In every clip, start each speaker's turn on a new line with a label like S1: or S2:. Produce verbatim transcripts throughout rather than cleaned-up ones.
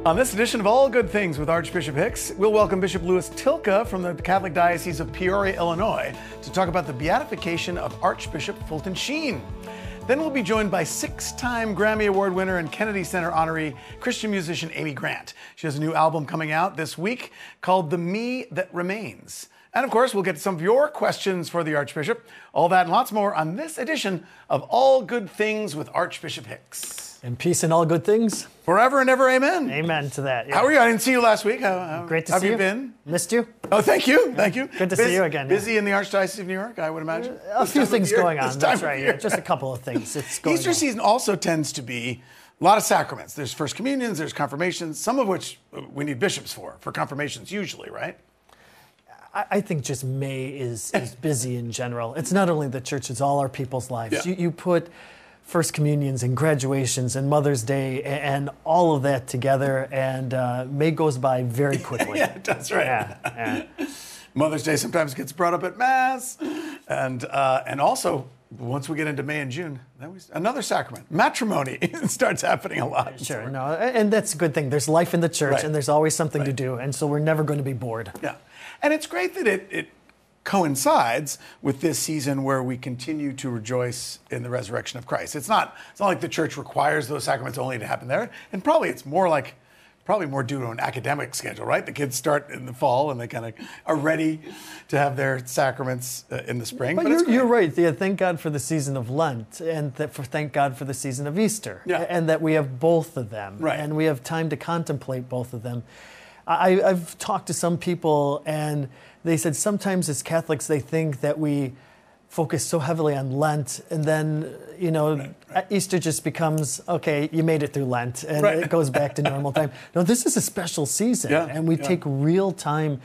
S1: On this edition of All Good Things with Archbishop Hicks, we'll welcome Bishop Louis Tilka from the Catholic Diocese of Peoria, Illinois, to talk about the beatification of Archbishop Fulton Sheen. Then we'll be joined by six-time Grammy Award winner and Kennedy Center honoree Christian musician Amy Grant. She has a new album coming out this week called The Me That Remains. And of course, we'll get to some of your questions for the Archbishop. All that and lots more on this edition of All Good Things with Archbishop Hicks.
S2: And peace and all good things.
S1: Forever and ever, amen.
S2: Amen to that. Yeah.
S1: How are you? I didn't see you last week. How, how
S2: Great to
S1: have
S2: see
S1: you.
S2: you.
S1: been?
S2: Missed you.
S1: Oh, thank you. Thank you.
S2: Good to
S1: Bus-
S2: see you again.
S1: Busy
S2: Yeah.
S1: in the Archdiocese of New York, I would imagine.
S2: A
S1: This
S2: few
S1: time of
S2: things
S1: year.
S2: going on.
S1: This
S2: That's
S1: time of
S2: right.
S1: year.
S2: Yeah, just a couple of things. It's going
S1: Easter
S2: on.
S1: season also tends to be a lot of sacraments. There's First Communions, there's confirmations, some of which we need bishops for, for confirmations usually, right?
S2: I, I think just May is, is busy in general. It's not only the church, it's all our people's lives.
S1: Yeah.
S2: You, you put First Communions and graduations and Mother's Day and, and all of that together, and uh, May goes by very quickly.
S1: Yeah, that's right.
S2: Yeah, yeah.
S1: Mother's Day sometimes gets brought up at Mass. And uh, and also, once we get into May and June, then we, another sacrament, matrimony, starts happening a lot.
S2: Sure, no, and that's a good thing. There's life in the church,
S1: Right.
S2: and there's always something
S1: Right.
S2: to do, and so we're never going to be bored.
S1: Yeah. And it's great that it, it coincides with this season where we continue to rejoice in the resurrection of Christ. It's not, it's not like the church requires those sacraments only to happen there. And probably it's more like, probably more due to an academic schedule, right? The kids start in the fall and they kind of are ready to have their sacraments uh, in the spring.
S2: But,
S1: But it's
S2: you're,
S1: great.
S2: you're right. Yeah, thank God for the season of Lent, and that for thank God for the season of Easter,
S1: Yeah.
S2: and that we have both of them,
S1: Right.
S2: and we have time to contemplate both of them. I, I've talked to some people, and they said sometimes as Catholics they think that we focus so heavily on Lent, and then you know
S1: Right, right.
S2: Easter just becomes okay. You made it through Lent, and
S1: Right.
S2: it goes back to normal time. No, this is a special season,
S1: Yeah,
S2: and we
S1: yeah.
S2: take real time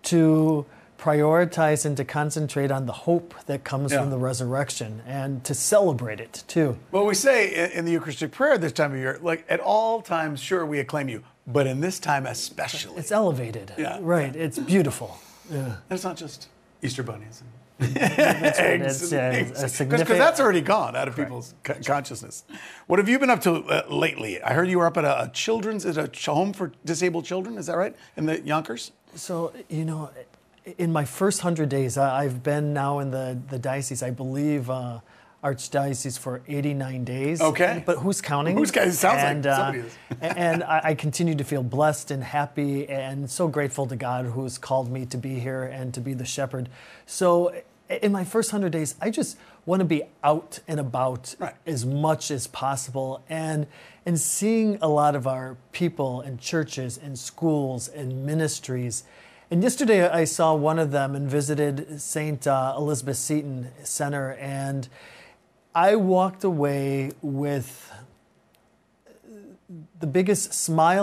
S2: to prioritize and to concentrate on the hope that comes
S1: Yeah.
S2: from the resurrection, and to celebrate it too.
S1: Well, we say in, in the Eucharistic prayer this time of year, like at all times, sure, we acclaim you, but in this time especially.
S2: It's elevated,
S1: Yeah.
S2: right? It's beautiful. Yeah.
S1: And it's not just Easter bunnies and
S2: That's right.
S1: eggs.
S2: It's, yeah,
S1: and
S2: it's a
S1: eggs.
S2: significant-
S1: Because that's already gone out of people's co- consciousness. What have you been up to uh, lately? I heard you were up at a, a children's, is it a ch- home for disabled children, is that right? In the Yonkers?
S2: So, you know, in my first hundred days, I- I've been now in the, the diocese, I believe, uh, Archdiocese for eighty-nine days.
S1: Okay.
S2: But who's counting?
S1: Who's counting? It sounds like
S2: and, uh,
S1: somebody is.
S2: and I, I continue to feel blessed and happy and so grateful to God who's called me to be here and to be the shepherd. So in my first hundred days, I just want to be out and about
S1: Right.
S2: as much as possible, and and seeing a lot of our people and churches and schools and ministries. And yesterday I saw one of them and visited Saint Uh, Elizabeth Seton Center, and I walked away with the biggest smile